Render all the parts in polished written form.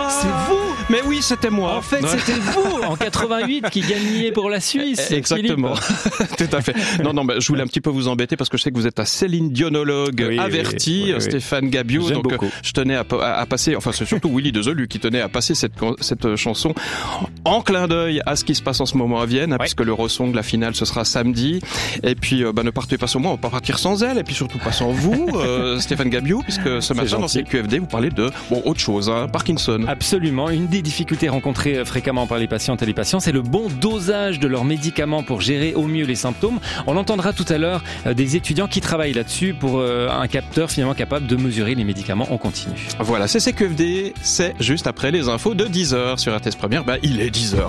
C'est vous? Mais oui, c'était moi. En fait, c'était vous, en 88, qui gagniez pour la Suisse. Exactement. Tout à fait. Non, je voulais un petit peu vous embêter parce que je sais que vous êtes un Céline Dionologue averti, oui. Stéphane Gabiou. J'aime donc, beaucoup. je tenais à passer, enfin, c'est surtout Willy Dezelu qui tenait à passer cette chanson en clin d'œil à ce qui se passe en ce moment à Vienne, puisque l'Eurosong, la finale, ce sera samedi. Et puis, ne partez pas sur moi, on va pas partir sans elle, et puis surtout pas sans vous, Stéphane Gabiou, puisque ce matin, dans CQFD, vous parlez de, autre chose, Parkinson. Absolument. Une des difficultés rencontrées fréquemment par les patientes et les patients, c'est le bon dosage de leurs médicaments pour gérer au mieux les symptômes. On entendra tout à l'heure des étudiants qui travaillent là-dessus pour un capteur finalement capable de mesurer les médicaments en continu. Voilà, c'est CQFD, c'est juste après les infos de 10h sur RTS Première. Il est 10h.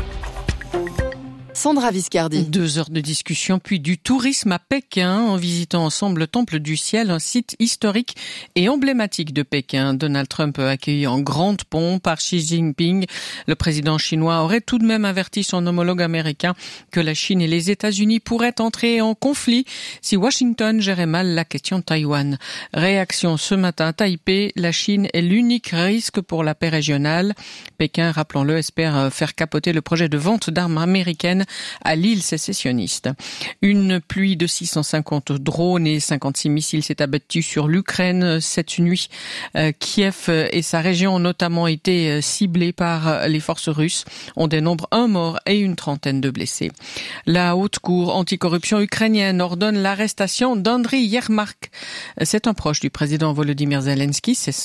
Sandra Viscardi. 2 heures de discussion, puis du tourisme à Pékin, en visitant ensemble le Temple du Ciel, un site historique et emblématique de Pékin. Donald Trump accueilli en grande pompe par Xi Jinping. Le président chinois aurait tout de même averti son homologue américain que la Chine et les États-Unis pourraient entrer en conflit si Washington gérait mal la question de Taïwan. Réaction ce matin à Taipei, la Chine est l'unique risque pour la paix régionale. Pékin, rappelons-le, espère faire capoter le projet de vente d'armes américaines à l'île sécessionniste. Une pluie de 650 drones et 56 missiles s'est abattue sur l'Ukraine cette nuit. Kiev et sa région ont notamment été ciblés par les forces russes. On dénombre 1 mort et une trentaine de blessés. La haute cour anticorruption ukrainienne ordonne l'arrestation d'Andriy Yermak. C'est un proche du président Volodymyr Zelensky. C'est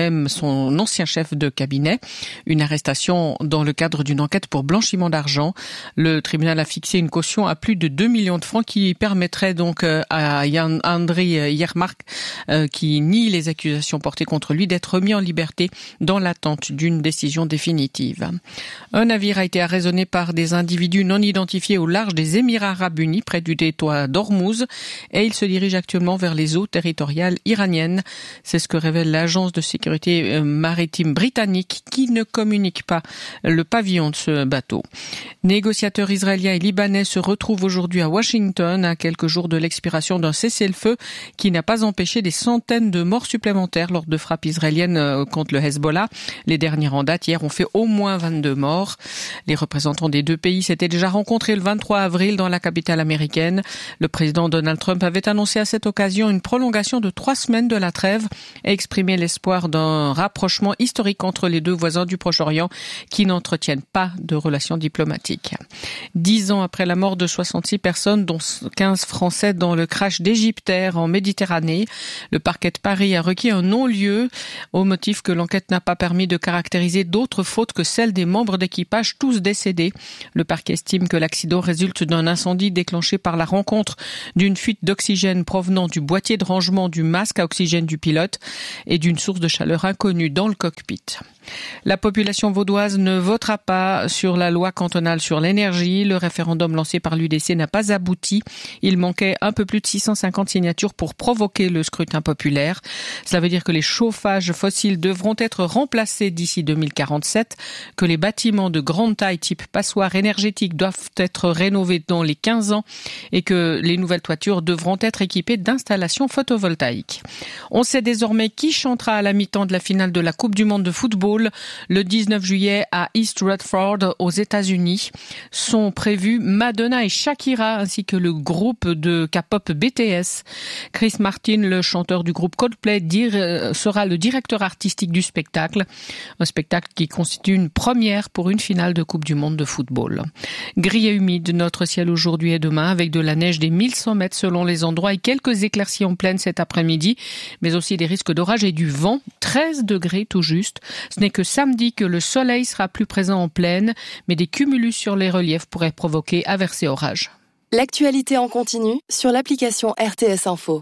son ancien chef de cabinet. Une arrestation dans le cadre d'une enquête pour blanchiment d'argent. Le tribunal a fixé une caution à plus de 2 millions de francs qui permettrait donc à Andriy Yermak, qui nie les accusations portées contre lui, d'être mis en liberté dans l'attente d'une décision définitive. Un navire a été arraisonné par des individus non identifiés au large des Émirats arabes unis, près du détroit d'Ormuz, et il se dirige actuellement vers les eaux territoriales iraniennes. C'est ce que révèle l'agence de sécurité maritime britannique, qui ne communique pas le pavillon de ce bateau. Négociateurs israéliens et libanais se retrouvent aujourd'hui à Washington, à quelques jours de l'expiration d'un cessez-le-feu qui n'a pas empêché des centaines de morts supplémentaires lors de frappes israéliennes contre le Hezbollah. Les dernières en date hier ont fait au moins 22 morts. Les représentants des deux pays s'étaient déjà rencontrés le 23 avril dans la capitale américaine. Le président Donald Trump avait annoncé à cette occasion une prolongation de 3 semaines de la trêve et exprimé l'espoir d'un rapprochement historique entre les deux voisins du Proche-Orient qui n'entretiennent pas de relations diplomatiques. 10 ans après la mort de 66 personnes, dont 15 Français dans le crash d'Égyptaire en Méditerranée, le parquet de Paris a requis un non-lieu au motif que l'enquête n'a pas permis de caractériser d'autres fautes que celles des membres d'équipage, tous décédés. Le parquet estime que l'accident résulte d'un incendie déclenché par la rencontre d'une fuite d'oxygène provenant du boîtier de rangement du masque à oxygène du pilote et d'une source de chaleur inconnue dans le cockpit. La population vaudoise ne votera pas sur la loi cantonale sur l'énergie. Le référendum lancé par l'UDC n'a pas abouti. Il manquait un peu plus de 650 signatures pour provoquer le scrutin populaire. Cela veut dire que les chauffages fossiles devront être remplacés d'ici 2047, que les bâtiments de grande taille type passoire énergétique doivent être rénovés dans les 15 ans et que les nouvelles toitures devront être équipées d'installations photovoltaïques. On sait désormais qui chantera à la mi-temps de la finale de la Coupe du Monde de football le 19 juillet à East Rutherford aux États-Unis. Sont prévus Madonna et Shakira ainsi que le groupe de K-pop BTS. Chris Martin, le chanteur du groupe Coldplay, sera le directeur artistique du spectacle. Un spectacle qui constitue une première pour une finale de Coupe du Monde de football. Gris et humide, notre ciel aujourd'hui et demain avec de la neige des 1100 mètres selon les endroits et quelques éclaircies en pleine cet après-midi, mais aussi des risques d'orage et du vent. 13 degrés tout juste. Ce n'est que samedi que le soleil sera plus présent en plaine, mais des cumulus sur les reliefs pourraient provoquer averses et orages. L'actualité en continu sur l'application RTS Info.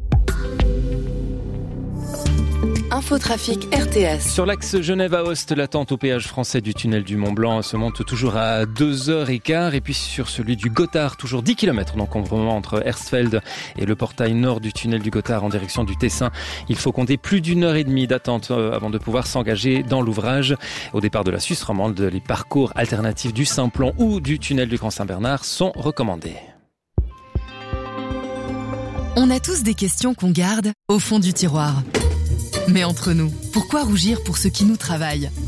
Infotrafic RTS. Sur l'axe Genève-Aoste, l'attente au péage français du tunnel du Mont-Blanc se monte toujours à 2h15. Et puis sur celui du Gothard, toujours 10 km d'encombrement entre Hersfeld et le portail nord du tunnel du Gothard en direction du Tessin. Il faut compter plus d'1h30 d'attente avant de pouvoir s'engager dans l'ouvrage. Au départ de la Suisse romande, les parcours alternatifs du Simplon ou du tunnel du Grand Saint-Bernard sont recommandés. On a tous des questions qu'on garde au fond du tiroir. Mais entre nous, pourquoi rougir pour ceux qui nous travaillent ?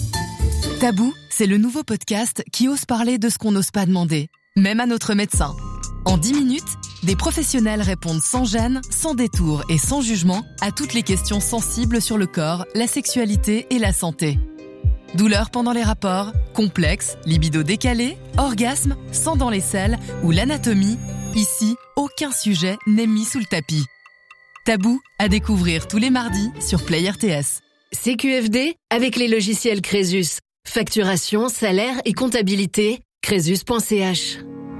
Tabou, c'est le nouveau podcast qui ose parler de ce qu'on n'ose pas demander, même à notre médecin. En 10 minutes, des professionnels répondent sans gêne, sans détour et sans jugement à toutes les questions sensibles sur le corps, la sexualité et la santé. Douleurs pendant les rapports, complexes, libido décalé, orgasme, sang dans les selles ou l'anatomie, ici, aucun sujet n'est mis sous le tapis. Tabou à découvrir tous les mardis sur Play RTS. CQFD avec les logiciels Crésus. Facturation, salaire et comptabilité, crésus.ch.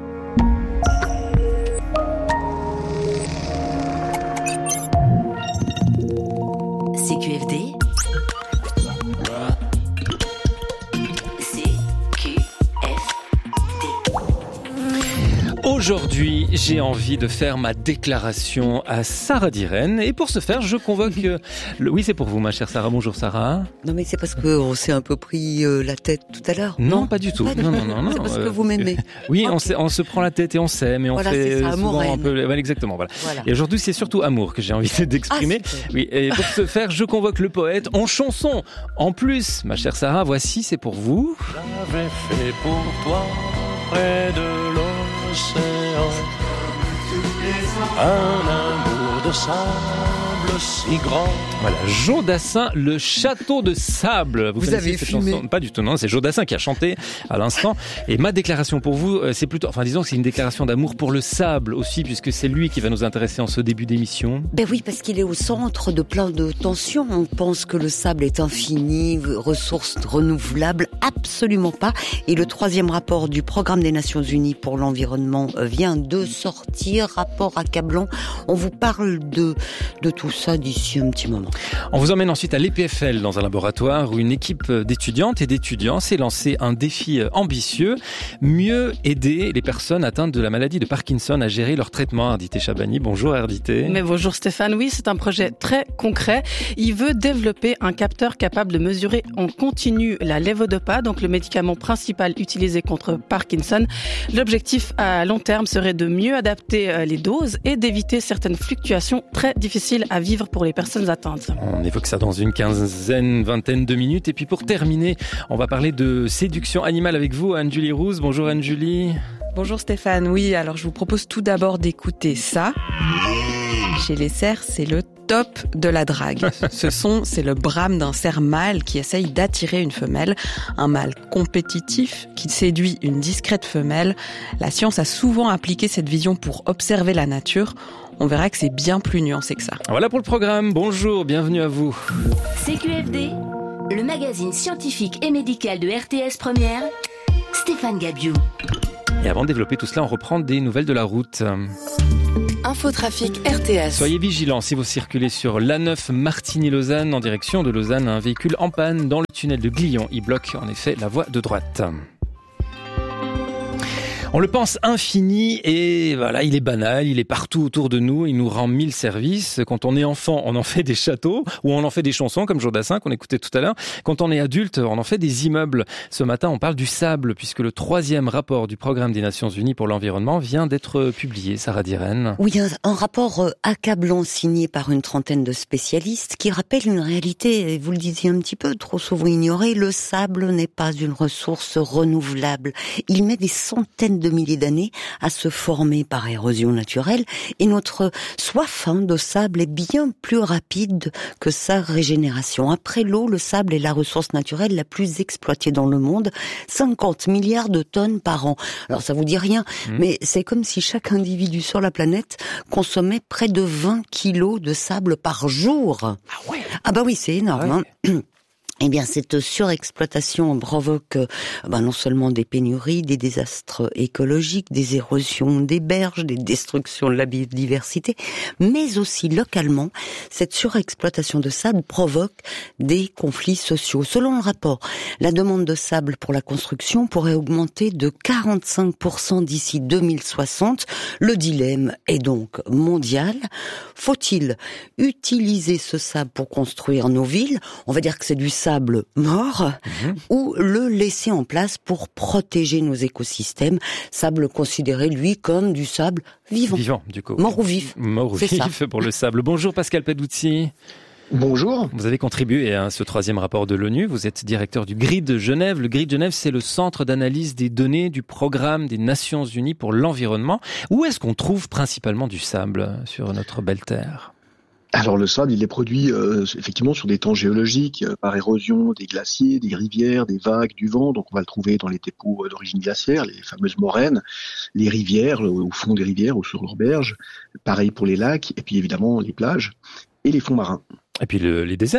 CQFD. Aujourd'hui, j'ai envie de faire ma déclaration à Sarah Diren. Et pour ce faire, je convoque... Oui, c'est pour vous, ma chère Sarah. Bonjour, Sarah. Non, mais c'est parce qu'on s'est un peu pris la tête tout à l'heure. Non, pas du tout. Non. C'est parce que vous m'aimez. Oui, Okay. on se prend la tête et on s'aime. Et on voilà, fait c'est ça, souvent amour, un peu... Voilà, exactement, voilà. Et aujourd'hui, c'est surtout amour que j'ai envie d'exprimer. Oui, et pour ce faire, je convoque le poète en chanson. En plus, ma chère Sarah, voici, c'est pour vous. J'avais fait pour toi près de l'océan un amour de sable si grand. Voilà, Jodassin, le château de sable. Vous avez cette fumé? chanson? Pas du tout, non, c'est Jodassin qui a chanté à l'instant. Et ma déclaration pour vous, c'est plutôt, enfin disons que c'est une déclaration d'amour pour le sable aussi, puisque c'est lui qui va nous intéresser en ce début d'émission. Ben oui, parce qu'il est au centre de plein de tensions. On pense que le sable est infini, ressource renouvelable, absolument pas. Et le 3e rapport du Programme des Nations Unies pour l'environnement vient de sortir, rapport accablant. On vous parle de tout ça d'ici un petit moment. On vous emmène ensuite à l'EPFL, dans un laboratoire où une équipe d'étudiantes et d'étudiants s'est lancé un défi ambitieux, mieux aider les personnes atteintes de la maladie de Parkinson à gérer leur traitement. Ardité Chabani, bonjour Ardité. Mais bonjour Stéphane, oui, c'est un projet très concret. Il veut développer un capteur capable de mesurer en continu la levodopa, donc le médicament principal utilisé contre Parkinson. L'objectif à long terme serait de mieux adapter les doses et d'éviter certaines fluctuations très difficiles à vivre pour les personnes atteintes. On évoque ça dans une vingtaine de minutes. Et puis pour terminer, on va parler de séduction animale avec vous, Anne-Julie Rouse. Bonjour Anne-Julie. Bonjour Stéphane, oui, alors je vous propose tout d'abord d'écouter ça. Chez les cerfs, c'est le top de la drague. Ce son, c'est le brame d'un cerf mâle qui essaye d'attirer une femelle. Un mâle compétitif qui séduit une discrète femelle. La science a souvent appliqué cette vision pour observer la nature. On verra que c'est bien plus nuancé que ça. Voilà pour le programme. Bonjour, bienvenue à vous. CQFD, le magazine scientifique et médical de RTS Première, Stéphane Gabiou. Et avant de développer tout cela, on reprend des nouvelles de la route. Infotrafic RTS. Soyez vigilants si vous circulez sur l'A9 Martigny-Lausanne en direction de Lausanne. Un véhicule en panne dans le tunnel de Glion. Il bloque en effet la voie de droite. On le pense infini et voilà, il est banal, il est partout autour de nous, il nous rend 1000 services. Quand on est enfant, on en fait des châteaux ou on en fait des chansons comme Jodassin qu'on écoutait tout à l'heure. Quand on est adulte, on en fait des immeubles. Ce matin, on parle du sable puisque le 3e rapport du Programme des Nations Unies pour l'environnement vient d'être publié. Sarah Diren. Oui, un rapport accablant signé par une trentaine de spécialistes qui rappelle une réalité, et vous le disiez un petit peu, trop souvent ignorée, le sable n'est pas une ressource renouvelable. Il met des centaines de milliers d'années à se former par érosion naturelle et notre soif de sable est bien plus rapide que sa régénération. Après l'eau, le sable est la ressource naturelle la plus exploitée dans le monde, 50 milliards de tonnes par an. Alors ça vous dit rien, mais c'est comme si chaque individu sur la planète consommait près de 20 kilos de sable par jour. Ah ouais. Ah bah oui, c'est énorme. Ah ouais. Eh bien, cette surexploitation provoque non seulement des pénuries, des désastres écologiques, des érosions des berges, des destructions de la biodiversité, mais aussi localement, cette surexploitation de sable provoque des conflits sociaux. Selon le rapport, la demande de sable pour la construction pourrait augmenter de 45% d'ici 2060. Le dilemme est donc mondial. Faut-il utiliser ce sable pour construire nos villes? On va dire que c'est du sable mort, ou le laisser en place pour protéger nos écosystèmes. Sable considéré, lui, comme du sable vivant. Vivant, du coup. Mort ou vif. Mort ou vif pour le sable. Bonjour Pascal Peduzzi. Bonjour. Vous avez contribué à ce 3e rapport de l'ONU. Vous êtes directeur du GRID de Genève. Le GRID de Genève, c'est le centre d'analyse des données du programme des Nations Unies pour l'environnement. Où est-ce qu'on trouve principalement du sable sur notre belle terre ? Alors le sable, il est produit effectivement sur des temps géologiques, par érosion des glaciers, des rivières, des vagues, du vent. Donc on va le trouver dans les dépôts d'origine glaciaire, les fameuses moraines, les rivières, au fond des rivières ou sur leurs berges. Pareil pour les lacs, et puis évidemment les plages et les fonds marins. Et puis les déserts ?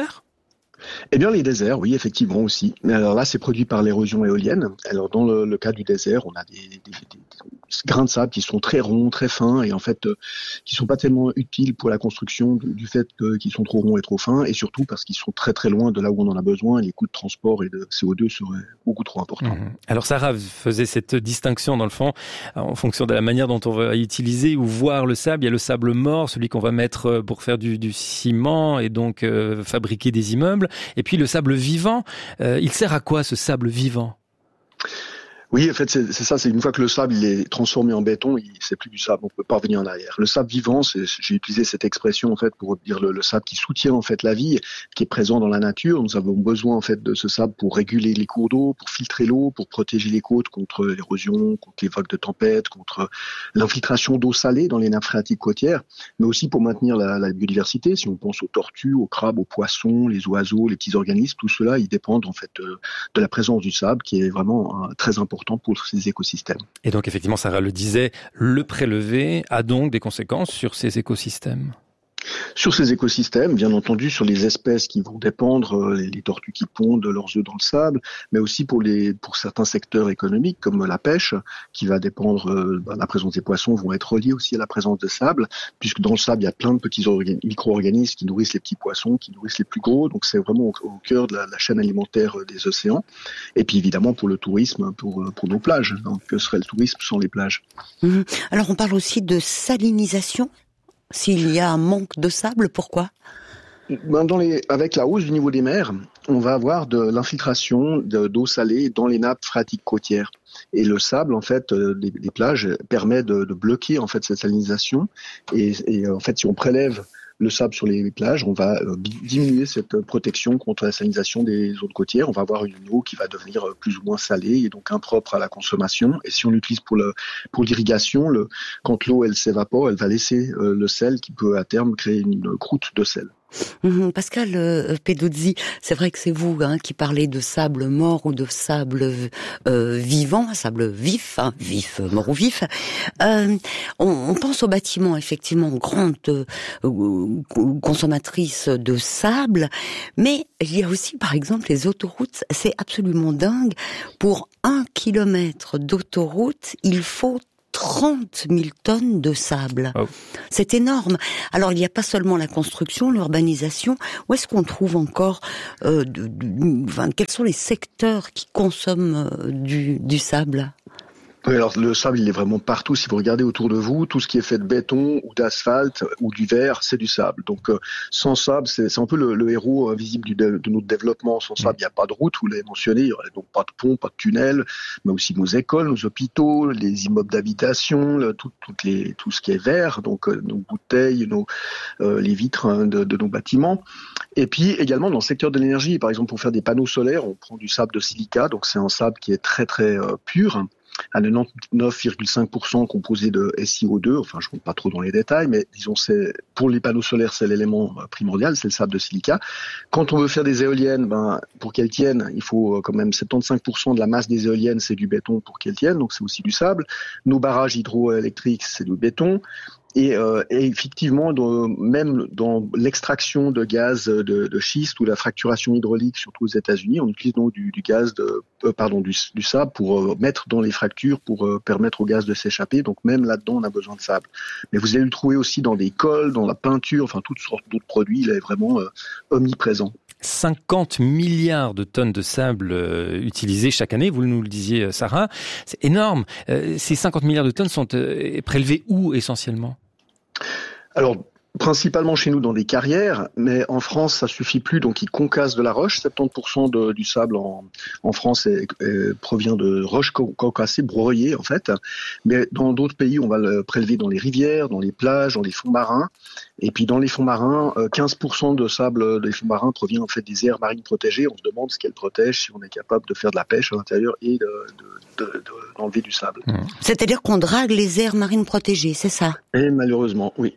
Eh bien, les déserts, oui, effectivement aussi. Mais alors là, c'est produit par l'érosion éolienne. Alors, dans le cas du désert, on a des grains de sable qui sont très ronds, très fins, et en fait, qui sont pas tellement utiles pour la construction du fait qu'ils sont trop ronds et trop fins, et surtout parce qu'ils sont très très loin de là où on en a besoin, et les coûts de transport et de CO2 seraient beaucoup trop importants. Alors, Sarah faisait cette distinction, dans le fond, en fonction de la manière dont on va utiliser ou voir le sable. Il y a le sable mort, celui qu'on va mettre pour faire du ciment et donc fabriquer des immeubles. Et puis le sable vivant, il sert à quoi ce sable vivant ? Oui, en fait, c'est ça. C'est une fois que le sable il est transformé en béton, c'est plus du sable. On peut pas revenir en arrière. Le sable vivant, j'ai utilisé cette expression en fait pour dire le sable qui soutient en fait la vie, qui est présent dans la nature. Nous avons besoin en fait de ce sable pour réguler les cours d'eau, pour filtrer l'eau, pour protéger les côtes contre l'érosion, contre les vagues de tempête, contre l'infiltration d'eau salée dans les nappes phréatiques côtières, mais aussi pour maintenir la biodiversité. Si on pense aux tortues, aux crabes, aux poissons, les oiseaux, les petits organismes, tout cela, ils dépendent en fait de la présence du sable, qui est vraiment très important pour ces écosystèmes. Et donc effectivement, Sarah le disait, le prélever a donc des conséquences sur ces écosystèmes. Sur ces écosystèmes, bien entendu, sur les espèces qui vont dépendre, les tortues qui pondent leurs œufs dans le sable, mais aussi pour certains secteurs économiques comme la pêche, qui va dépendre, la présence des poissons vont être reliés aussi à la présence de sable, puisque dans le sable, il y a plein de petits micro-organismes qui nourrissent les petits poissons, qui nourrissent les plus gros, donc c'est vraiment au cœur de la chaîne alimentaire des océans. Et puis évidemment pour le tourisme, pour nos plages. Donc que serait le tourisme sans les plages ? Alors on parle aussi de salinisation. S'il y a un manque de sable, pourquoi ? Avec la hausse du niveau des mers, on va avoir de l'infiltration d'eau salée dans les nappes phréatiques côtières. Et le sable, en fait, des plages permet de bloquer en fait cette salinisation. Et en fait, si on prélève le sable sur les plages, on va diminuer cette protection contre la salinisation des zones côtières. On va avoir une eau qui va devenir plus ou moins salée et donc impropre à la consommation. Et si on l'utilise pour l'irrigation, quand l'eau elle s'évapore, elle va laisser le sel qui peut à terme créer une croûte de sel. Pascal Peduzzi, c'est vrai que c'est vous qui parlez de sable mort ou de sable vivant, sable vif, mort ou vif. On pense aux bâtiments, effectivement, grandes consommatrices de sable, mais il y a aussi, par exemple, les autoroutes. C'est absolument dingue. Pour 1 kilomètre d'autoroute, il faut 30 000 tonnes de sable. Oh. C'est énorme. Alors, il n'y a pas seulement la construction, l'urbanisation. Où est-ce qu'on trouve encore quels sont les secteurs qui consomment du sable ? Oui, alors le sable, il est vraiment partout. Si vous regardez autour de vous, tout ce qui est fait de béton ou d'asphalte ou du verre, c'est du sable. Donc sans sable, c'est un peu le héros invisible de notre développement. Sans sable, il n'y a pas de route, vous l'avez mentionné, il n'y aurait donc pas de pont, pas de tunnel, mais aussi nos écoles, nos hôpitaux, les immeubles d'habitation, tout ce qui est verre, donc nos bouteilles, les vitres de nos bâtiments. Et puis également dans le secteur de l'énergie, par exemple pour faire des panneaux solaires, on prend du sable de silica, donc c'est un sable qui est très très pur, à 99,5% composé de SiO2, enfin je ne rentre pas trop dans les détails, mais disons pour les panneaux solaires c'est l'élément primordial, c'est le sable de silica. Quand on veut faire des éoliennes, pour qu'elles tiennent, il faut quand même 75% de la masse des éoliennes c'est du béton pour qu'elles tiennent, donc c'est aussi du sable. Nos barrages hydroélectriques c'est du béton. Et effectivement, même dans l'extraction de gaz de schiste ou la fracturation hydraulique, surtout aux États-Unis, on utilise du sable pour mettre dans les fractures pour permettre au gaz de s'échapper. Donc même là-dedans, on a besoin de sable. Mais vous allez le trouver aussi dans des cols, dans la peinture, enfin toutes sortes d'autres produits. Il est vraiment omniprésent. 50 milliards de tonnes de sable utilisées chaque année, vous nous le disiez Sarah, c'est énorme. Ces 50 milliards de tonnes sont prélevées où essentiellement ? Alors, Principalement chez nous dans des carrières, mais en France ça suffit plus, donc ils concassent de la roche. 70% du sable en France provient de roches concassées, broyées en fait. Mais dans d'autres pays, on va le prélever dans les rivières, dans les plages, dans les fonds marins. Et puis dans les fonds marins, 15% de sable des fonds marins provient en fait des aires marines protégées. On se demande ce qu'elles protègent, si on est capable de faire de la pêche à l'intérieur et d'enlever du sable. C'est-à-dire qu'on drague les aires marines protégées, c'est ça? Et malheureusement, oui.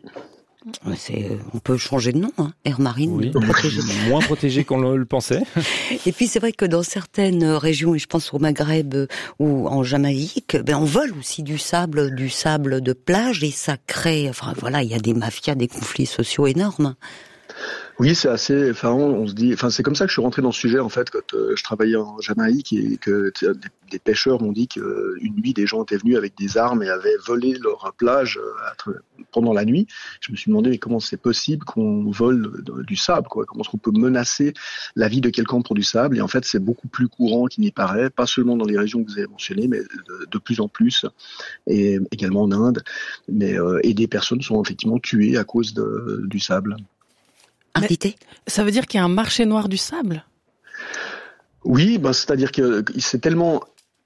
On peut changer de nom, hein, air marine. Oui, moins protégé qu'on le pensait. Et puis c'est vrai que dans certaines régions, et je pense au Maghreb ou en Jamaïque, on vole aussi du sable de plage et ça crée, enfin voilà, il y a des mafias, des conflits sociaux énormes. Oui, c'est assez. Enfin, on se dit. Enfin, c'est comme ça que je suis rentré dans ce sujet en fait quand je travaillais en Jamaïque et que des pêcheurs m'ont dit qu'une nuit des gens étaient venus avec des armes et avaient volé leur plage pendant la nuit. Je me suis demandé mais comment c'est possible qu'on vole du sable, quoi. Comment est-ce qu'on peut menacer la vie de quelqu'un pour du sable? Et en fait, c'est beaucoup plus courant qu'il n'y paraît, pas seulement dans les régions que vous avez mentionnées, mais de plus en plus, et également en Inde. Et des personnes sont effectivement tuées à cause du sable. Ça veut dire qu'il y a un marché noir du sable? Oui, c'est-à-dire que c'est tellement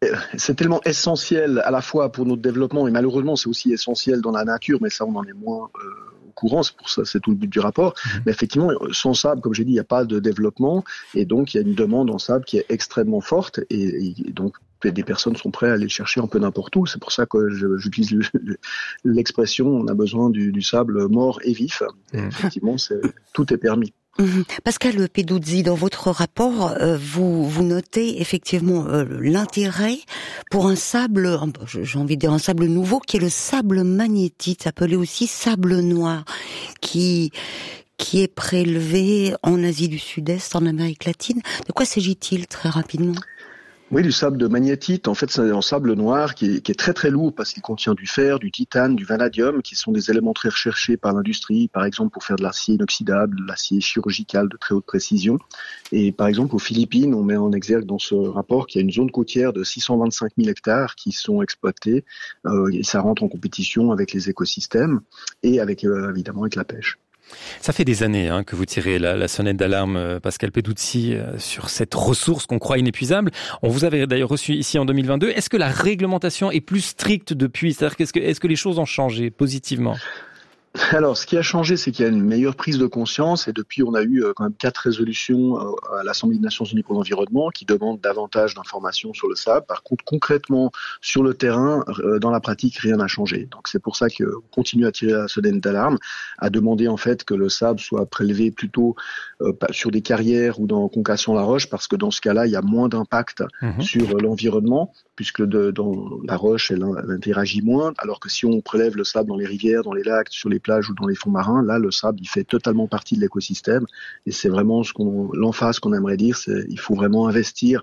essentiel à la fois pour notre développement et malheureusement c'est aussi essentiel dans la nature, mais ça on en est moins au courant, c'est pour ça c'est tout le but du rapport. Mais effectivement, sans sable, comme j'ai dit, il n'y a pas de développement et donc il y a une demande en sable qui est extrêmement forte et donc des personnes sont prêtes à aller le chercher un peu n'importe où. C'est pour ça que j'utilise l'expression on a besoin du sable mort et vif. Et effectivement, tout est permis. Pascal Peduzzi, dans votre rapport, vous notez effectivement l'intérêt pour un sable, j'ai envie de dire un sable nouveau, qui est le sable magnétite, appelé aussi sable noir, qui est prélevé en Asie du Sud-Est, en Amérique latine. De quoi s'agit-il très rapidement ? Oui, du sable de magnétite, en fait, c'est un sable noir qui est très très lourd parce qu'il contient du fer, du titane, du vanadium, qui sont des éléments très recherchés par l'industrie, par exemple pour faire de l'acier inoxydable, de l'acier chirurgical de très haute précision. Et par exemple, aux Philippines, on met en exergue dans ce rapport qu'il y a une zone côtière de 625 000 hectares qui sont exploités, et ça rentre en compétition avec les écosystèmes et avec évidemment avec la pêche. Ça fait des années que vous tirez la sonnette d'alarme, Pascal Peduzzi, sur cette ressource qu'on croit inépuisable. On vous avait d'ailleurs reçu ici en 2022. Est-ce que la réglementation est plus stricte depuis ? C'est-à-dire est-ce que les choses ont changé positivement ? Alors, ce qui a changé, c'est qu'il y a une meilleure prise de conscience et depuis, on a eu quand même 4 résolutions à l'Assemblée des Nations Unies pour l'environnement qui demandent davantage d'informations sur le sable. Par contre, concrètement, sur le terrain, dans la pratique, rien n'a changé. Donc, c'est pour ça qu'on continue à tirer la sonnette d'alarme, à demander en fait que le sable soit prélevé plutôt sur des carrières ou dans concassant la roche, parce que dans ce cas-là, il y a moins d'impact sur l'environnement, puisque dans la roche, elle interagit moins, alors que si on prélève le sable dans les rivières, dans les lacs, sur les plages ou dans les fonds marins, là, le sable, il fait totalement partie de l'écosystème. Et c'est vraiment l'emphase qu'on aimerait dire, c'est il faut vraiment investir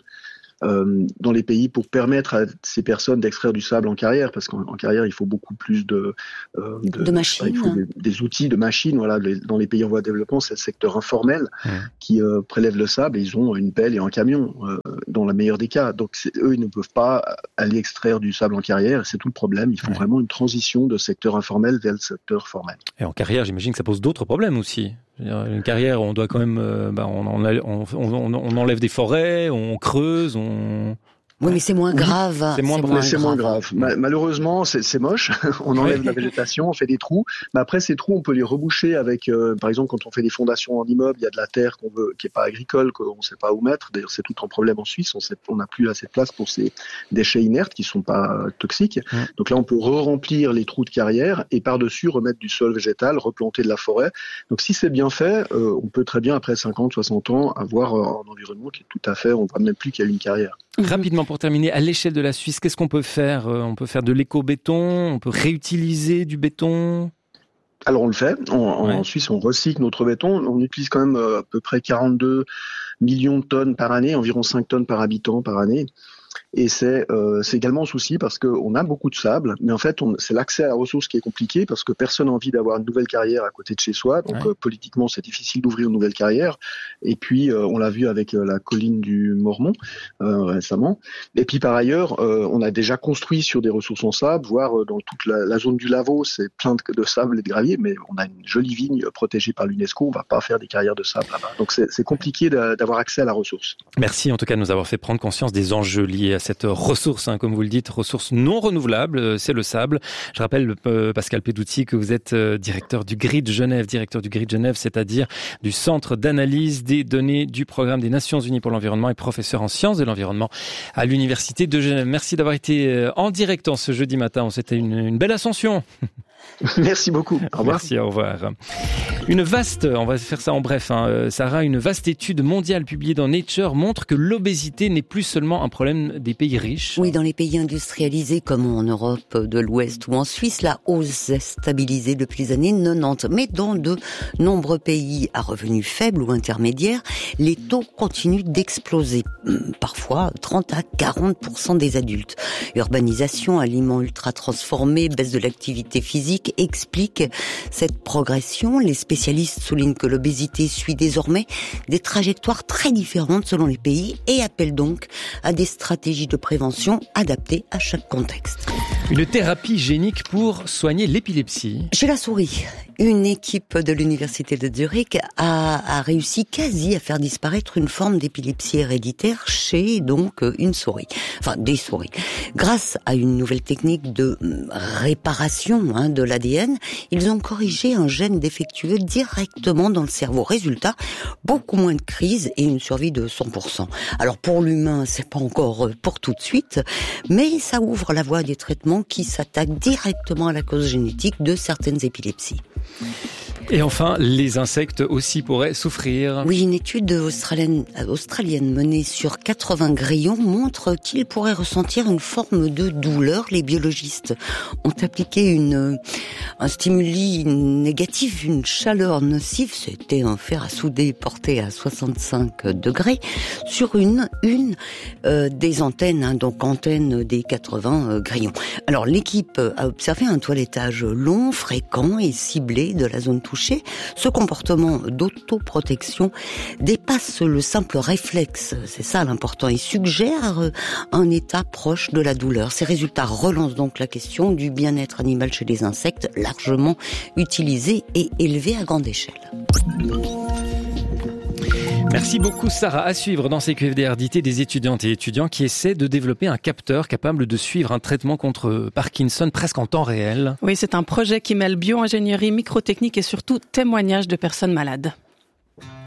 dans les pays pour permettre à ces personnes d'extraire du sable en carrière, parce qu'en carrière, il faut beaucoup plus de machines. Il faut des outils, de machines. Voilà, dans les pays en voie de développement, c'est le secteur informel qui prélève le sable et ils ont une pelle et un camion, dans le meilleur des cas. Donc, eux, ils ne peuvent pas aller extraire du sable en carrière et c'est tout le problème. Il faut vraiment une transition de secteur informel vers le secteur formel. Et en carrière, j'imagine que ça pose d'autres problèmes aussi. Une carrière, on doit quand même, on enlève des forêts, on creuse, Oui, mais c'est moins grave. C'est moins grave. Malheureusement, c'est moche. On enlève la végétation, on fait des trous. Mais après, ces trous, on peut les reboucher avec, par exemple, quand on fait des fondations en immeuble, il y a de la terre qui est pas agricole, qu'on ne sait pas où mettre. D'ailleurs, c'est tout un problème en Suisse. On n'a plus assez de place pour ces déchets inertes qui sont pas toxiques. Donc là, on peut re-remplir les trous de carrière et par-dessus remettre du sol végétal, replanter de la forêt. Donc si c'est bien fait, on peut très bien, après 50, 60 ans, avoir un environnement qui est tout à fait, on ne voit même plus qu'il y a une carrière. Rapidement, pour terminer, à l'échelle de la Suisse, qu'est-ce qu'on peut faire ? On peut faire de l'éco-béton, on peut réutiliser du béton ? Alors on le fait. En Suisse, on recycle notre béton. On utilise quand même à peu près 42 millions de tonnes par année, environ 5 tonnes par habitant par année. Et c'est également un souci parce qu'on a beaucoup de sable, mais en fait, c'est l'accès à la ressource qui est compliqué parce que personne n'a envie d'avoir une nouvelle carrière à côté de chez soi. Donc, politiquement, c'est difficile d'ouvrir une nouvelle carrière. Et puis, on l'a vu avec la colline du Mormont récemment. Et puis, par ailleurs, on a déjà construit sur des ressources en sable, voire dans toute la zone du Lavaux, c'est plein de sable et de gravier, mais on a une jolie vigne protégée par l'UNESCO. On va pas faire des carrières de sable là-bas. Donc, c'est compliqué d'avoir accès à la ressource. Merci en tout cas de nous avoir fait prendre conscience des enjeux liés à cette ressource, comme vous le dites, ressource non renouvelable, c'est le sable. Je rappelle, Pascal Peduzzi, que vous êtes directeur du GRID Genève, c'est-à-dire du Centre d'analyse des données du Programme des Nations Unies pour l'environnement et professeur en sciences de l'environnement à l'Université de Genève. Merci d'avoir été en direct ce jeudi matin. C'était une belle ascension. Merci beaucoup. Au revoir. Merci, au revoir. On va faire ça en bref, Sarah, une vaste étude mondiale publiée dans Nature montre que l'obésité n'est plus seulement un problème des pays riches. Oui, dans les pays industrialisés comme en Europe de l'Ouest ou en Suisse, la hausse est stabilisée depuis les années 90. Mais dans de nombreux pays à revenus faibles ou intermédiaires, les taux continuent d'exploser. Parfois 30 à 40% des adultes. Urbanisation, aliments ultra transformés, baisse de l'activité physique explique cette progression. Les spécialistes soulignent que l'obésité suit désormais des trajectoires très différentes selon les pays et appellent donc à des stratégies de prévention adaptées à chaque contexte. Une thérapie génique pour soigner l'épilepsie. Chez la souris, une équipe de l'université de Zurich a réussi quasi à faire disparaître une forme d'épilepsie héréditaire chez donc une souris, enfin des souris. Grâce à une nouvelle technique de réparation de l'ADN, ils ont corrigé un gène défectueux directement dans le cerveau. Résultat, beaucoup moins de crises et une survie de 100%. Alors pour l'humain, c'est pas encore pour tout de suite, mais ça ouvre la voie à des traitements qui s'attaquent directement à la cause génétique de certaines épilepsies. Et enfin, les insectes aussi pourraient souffrir. Oui, une étude australienne menée sur 80 grillons montre qu'ils pourraient ressentir une forme de douleur. Les biologistes ont appliqué un stimuli négatif, une chaleur nocive, c'était un fer à souder porté à 65 degrés, sur une des antennes, donc antenne des 80 grillons. Alors l'équipe a observé un toilettage long, fréquent et ciblé de la zone touchée. Ce comportement d'autoprotection dépasse le simple réflexe, c'est ça l'important, et suggère un état proche de la douleur. Ces résultats relancent donc la question du bien-être animal chez les insectes, largement utilisé et élevé à grande échelle. Merci beaucoup Sarah. À suivre dans CQFD RDT des étudiantes et étudiants qui essaient de développer un capteur capable de suivre un traitement contre Parkinson presque en temps réel. Oui, c'est un projet qui mêle bio-ingénierie, microtechnique et surtout témoignages de personnes malades.